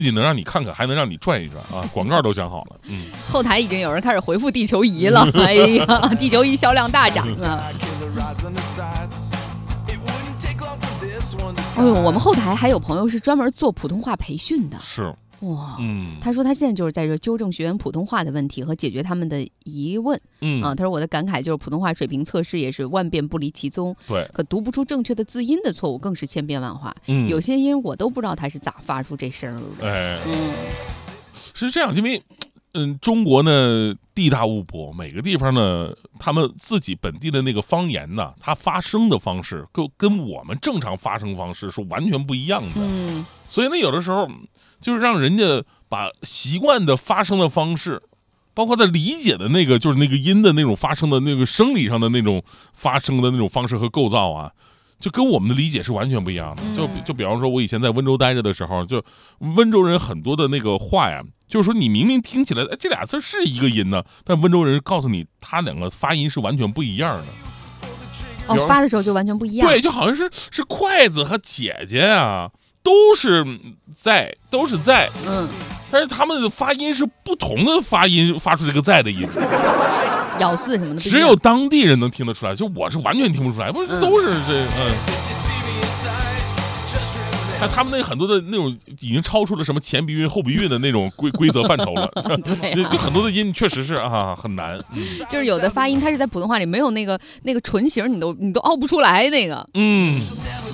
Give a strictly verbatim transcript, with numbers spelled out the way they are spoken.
仅能让你看看，还能让你转一转啊！广告都想好了，嗯。 后台已经有人开始回复地球仪了，哎呀，地球仪销量大涨啊！哎呦，我们后台还有朋友是专门做普通话培训的， 是。 哇， 嗯， 他说他现在就是在这纠正学员普通话的问题和解决他们的疑问。 嗯啊，他说我的感慨就是普通话水平测试也是万变不离其宗， 对， 可读不出正确的字音的错误更是千变万化。 嗯， 有些音我都不知道他是咋发出这声的。 哎， 嗯， 是这样，因为嗯，中国呢地大物博，每个地方呢，他们自己本地的那个方言呢，它发声的方式跟跟我们正常发声方式是完全不一样的。 嗯， 所以呢，有的时候就是让人家把习惯的发声的方式，包括他理解的那个就是那个音的那种发声的那个生理上的那种发声的那种方式和构造啊，就跟我们的理解是完全不一样的。就就比方说，我以前在温州待着的时候，就温州人很多的那个话呀，就是说你明明听起来，哎，这俩字是一个音呢，但温州人告诉你，他两个发音是完全不一样的。 哦，发的时候就完全不一样。 对，就好像是是筷子和姐姐啊，都是在，都是在， 嗯， 但是他们的发音是不同的发音，发出这个在的音。 咬字什么的， 只有当地人能听得出来，就我是完全听不出来，不是都是这嗯。那他们那很多的那种已经超出了什么前鼻韵后鼻韵的那种规规则范畴了，对、啊，很多的音确实是啊很难、嗯， 就是有的发音它是在普通话里没有那个那个唇形，你都你都凹不出来那个， 嗯。